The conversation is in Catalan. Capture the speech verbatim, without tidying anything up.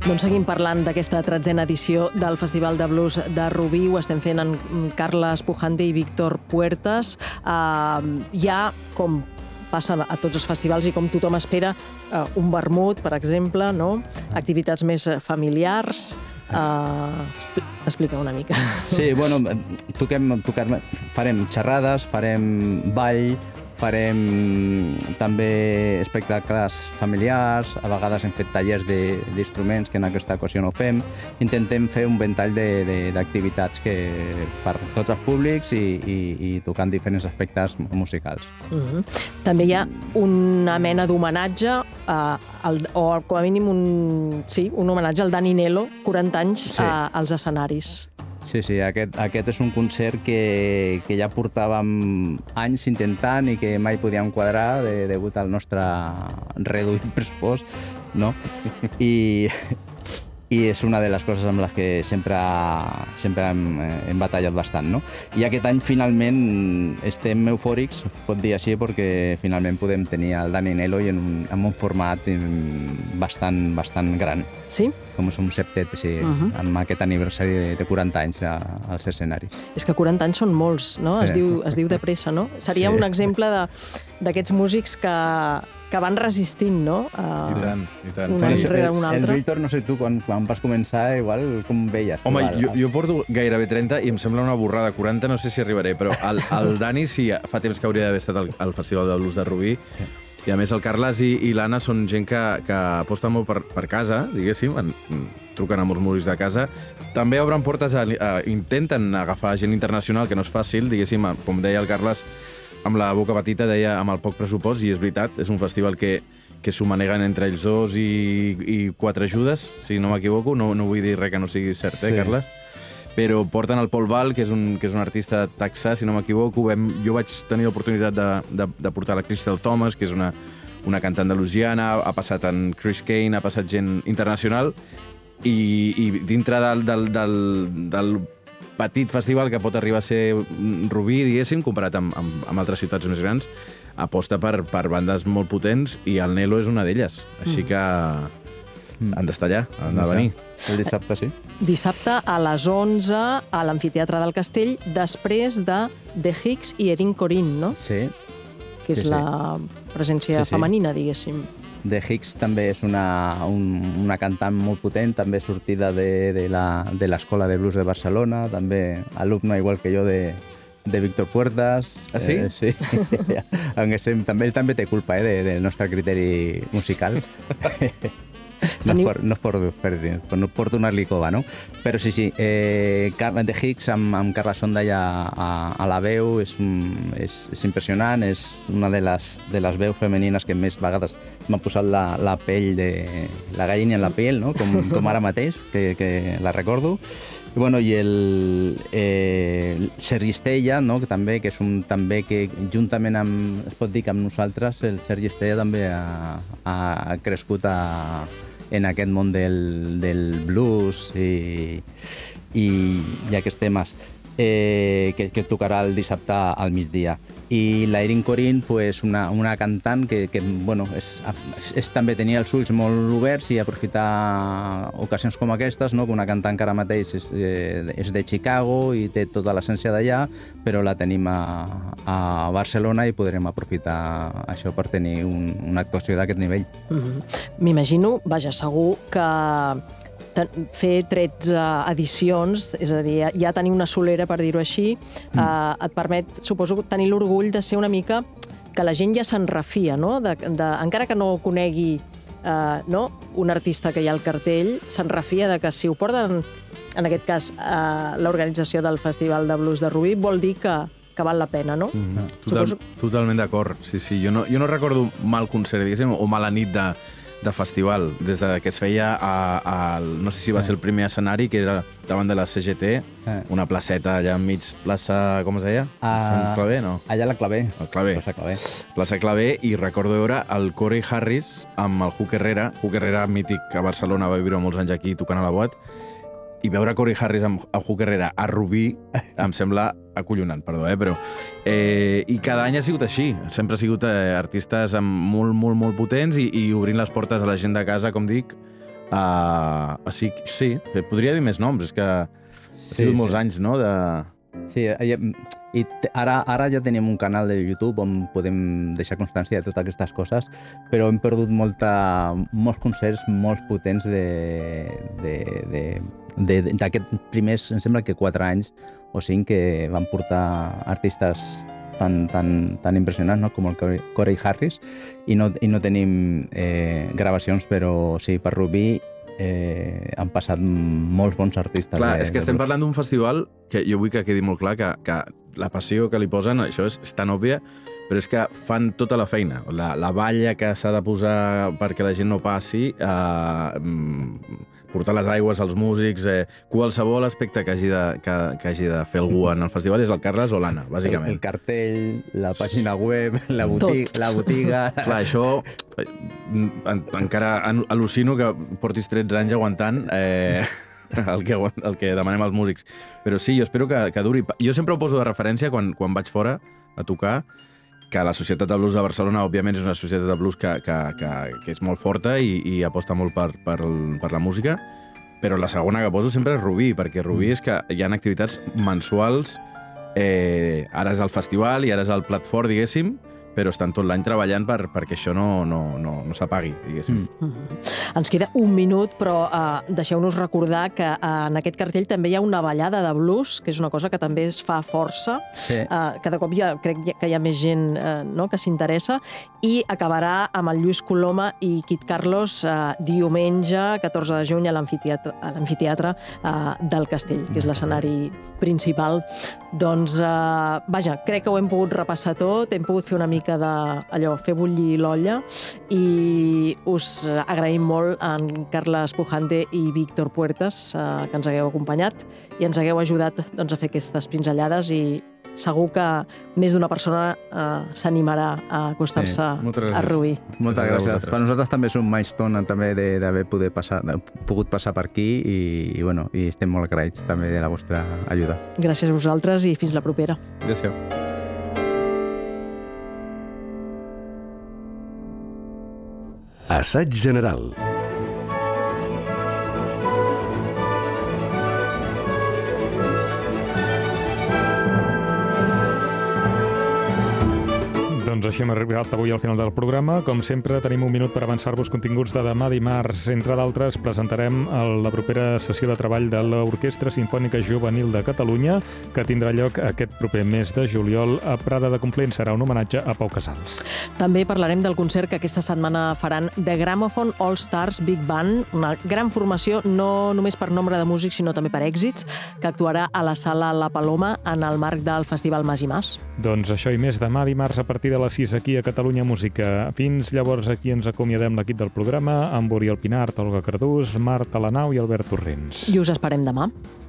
Doncs seguim parlant d'aquesta tretzena edició del Festival de Blues de Rubí. Ho estem fent amb Carles Pujante i Víctor Puertas. Uh, hi ha, com passa a tots els festivals i com tothom espera, uh, un vermut, per exemple, no? Activitats més familiars. Uh, explica una mica. Sí, bueno, toquem, toquem, farem xerrades, farem ball, farem també espectacles familiars, a vegades hem fet tallers d'instruments que en aquesta ocasió no fem. Intentem fer un ventall d'activitats per tots els públics i, i, i tocant diferents aspectes musicals. Uh-huh. També hi ha una mena d'homenatge, uh, o com a mínim un, sí, un homenatge al Dani Nelo, quaranta anys sí. uh, als escenaris. Sí, sí, aquest, aquest és un concert que, que ja portàvem anys intentant i que mai podíem quadrar de, degut al nostre reduït pressupost, no? I, i és una de les coses amb les que sempre, sempre hem, hem batallat bastant, no? I aquest any finalment estem eufòrics, pot dir així, perquè finalment podem tenir el Dani Nelo i en un, en un format bastant, bastant gran. Sí? Com és un septet, sí, uh-huh. amb aquest aniversari de, de quaranta anys a, als escenaris. És que quaranta anys són molts, no? Sí. Es diu, es diu de pressa, no? Seria sí. un exemple d'aquests músics que, que van resistint, no? Uh, I tant, i tant. Un any rere un altre. El Víctor, no sé tu, quan, quan vas començar, igual com veies? Home, igual, jo, jo porto gairebé trenta i em sembla una borrada. quaranta no sé si arribaré, però el, el Dani sí, fa temps que hauria d'haver estat al, al Festival de Blues de Rubí. Sí. I a més el Carles i, i l'Anna són gent que, que aposta molt per, per casa, diguéssim, en, truquen a molts músics de casa. També obren portes, a, a, intenten agafar gent internacional, que no és fàcil, diguéssim, com deia el Carles, amb la boca petita, deia amb el poc pressupost, i és veritat, és un festival que, que s'ho maneguen entre ells dos i, i quatre ajudes, si no m'equivoco, no, no vull dir res que no sigui cert, eh, sí. Carles? Però porten el Paul Val, que és un, que és un artista texà, si no m'equivoco. Jo vaig tenir l'oportunitat de, de, de portar la Crystal Thomas, que és una, una cantant de Louisiana, ha passat en Chris Kane, ha passat gent internacional, i, i dintre del, del, del, del petit festival que pot arribar a ser Rubí, diguéssim, comparat amb, amb, amb altres ciutats més grans, aposta per, per bandes molt potents, i el Nelo és una d'elles. Així que han d'estar allà, han de venir. El dissabte, sí. Dissabte a les onze a l'Amfiteatre del Castell, després de The Hicks i Erin Corin, no? Sí. Que és sí, sí. la presència sí, sí. femenina, diguéssim. The Hicks també és una, un, una cantant molt potent, també sortida de, de l'Escola de, de Blues de Barcelona, també alumna, igual que jo, de, de Víctor Puertas. Ah, sí? Eh, sí. també, ell també té culpa eh, de, del nostre criteri musical. No és, per, no és per, per, per, no per donar-li cova, no? Però sí, sí, eh, The Hicks amb, amb Carla Sonday a, a, a la veu és, és, és impressionant, és una de les, de les veus femenines que més vegades m'ha posat la, la pell de... la gallina en la pell, no? Com, com ara mateix, que, que la recordo. I, bueno, i el eh, Sergi Estella, no? Que també, que és un també que juntament amb, es pot dir que amb nosaltres, el Sergi Estella també ha, ha crescut a, en aquest món del, del blues i, i, i aquests temes eh, que, que tocarà el dissabte al migdia. I la Erin Corin, pues, una, una cantant que, que bueno, és, és també tenia els ulls molt oberts i aprofitar ocasions com aquestes, no? Que una cantant que ara mateix és, eh, és de Chicago i té tota l'essència d'allà, però la tenim a, a Barcelona i podrem aprofitar això per tenir un, una actuació d'aquest nivell. Mm-hmm. M'imagino, vaja, segur que fer tretze edicions, és a dir, ja tenir una solera, per dir-ho així, mm. eh, et permet, suposo, tenir l'orgull de ser una mica que la gent ja se'n refia, no? De, de, encara que no conegui eh, no? un artista que hi ha al cartell, se'n refia de que si ho porten, en aquest cas, eh, l'organització del Festival de Blues de Rubí, vol dir que, que val la pena, no? Mm. Total, suposo... Totalment d'acord, sí, sí. Jo no, jo no recordo mal concert, diguéssim, o mala nit de de festival, des de que es feia a, a, no sé si va ser el primer escenari, que era davant de la C G T, una placeta allà enmig, plaça, com es deia? A... Sant Clavé, no? Allà a la Clavé. El Clavé. Plaça Clavé. Plaça Clavé, i recordo veure el Corey Harris amb el Hugh Herrera. Hugh Herrera, mític, a Barcelona, va viure molts anys aquí tocant a la Boat, i veure Corey Harris amb el Hugh Herrera a Rubí em sembla acollonant, perdó, eh? Però... Eh, I cada any ha sigut així. Sempre ha sigut eh, artistes amb molt, molt, molt potents i, i obrint les portes a la gent de casa, com dic, Uh, sí, sí, podria dir més noms, és que ha sigut sí, molts sí. anys, no? De... Sí, i ara, ara ja tenim un canal de YouTube on podem deixar constància de totes aquestes coses, però hem perdut molta, molts concerts molt potents d'aquests primers, em sembla que quatre anys o cinc, que van portar artistes tan, tan, tan impressionants, no? Com el Corey Harris, i no, i no tenim eh, gravacions, però sí, per Rubí eh, han passat molts bons artistes. Clar, de, és que estem parlant d'un festival que jo vull que quedi molt clar que, que la passió que li posen, això és, és tan òbvia, però és que fan tota la feina. La, la valla que s'ha de posar perquè la gent no passi, eh, portar les aigües als músics, eh, qualsevol aspecte que hagi, de, que, que hagi de fer algú en el festival és el Carles o l'Anna, bàsicament. El, el cartell, la pàgina web, la, botiga, la botiga... Clar, això en, encara al·lucino que portis tretze anys aguantant eh, el, que, el que demanem als músics. Però sí, jo espero que, que duri. Jo sempre ho poso de referència quan, quan vaig fora a tocar, que la Societat de Blues de Barcelona, òbviament, és una societat de blues que, que, que, que és molt forta i, i aposta molt per, per, el, per la música, però la segona que poso sempre és Rubí, perquè Rubí és que hi ha activitats mensuals, eh, ara és el festival i ara és el plat fort, diguéssim, però estan tot l'any treballant per, perquè això no, no, no, no s'apagui, diguéssim. Mm. Mm-hmm. Ens queda un minut, però eh, deixeu-nos recordar que eh, en aquest cartell també hi ha una ballada de blues, que és una cosa que també es fa força. Sí. Eh, cada cop ja, crec que hi ha més gent eh, no, que s'interessa, i acabarà amb el Lluís Coloma i Kit Carlos eh, diumenge, catorze de juny, a l'amfiteatre, a l'amfiteatre eh, del Castell, que és l'escenari principal. Doncs, eh, vaja, crec que ho hem pogut repassar tot, hem pogut fer una mica de allò, fer bullir l'olla, i us agraïm molt a en Carles Pujante i Víctor Puertas eh, que ens hagueu acompanyat i ens hagueu ajudat doncs, a fer aquestes pinzellades, i segur que més d'una persona eh, s'animarà a acostar-se Sí, a Rubí. Moltes Gràcies a gràcies. vosaltres. Per nosaltres també és un milestone també de- d'haver poder passar, de, pogut passar per aquí i, i, bueno, i estem molt agraïts també de la vostra ajuda. Gràcies a vosaltres i fins la propera. Adéu-siau. Assaig general. Doncs així hem arribat avui al final del programa. Com sempre, tenim un minut per avançar-vos continguts de demà dimarts. Entre d'altres, presentarem el, la propera sessió de treball de l'Orquestra Simfònica Juvenil de Catalunya, que tindrà lloc aquest proper mes de juliol a Prada de Conflent. Serà un homenatge a Pau Casals. També parlarem del concert que aquesta setmana faran The Gramophone All Stars Big Band, una gran formació no només per nombre de músics, sinó també per èxits, que actuarà a la sala La Paloma en el marc del Festival Mas i Mas. Doncs això i més demà dimarts a partir de les sis aquí a Catalunya Música. Fins llavors aquí ens acomiadem l'equip del programa amb Oriol Pinart, Olga Cardús, Marta Lanau i Albert Torrents. I us esperem demà.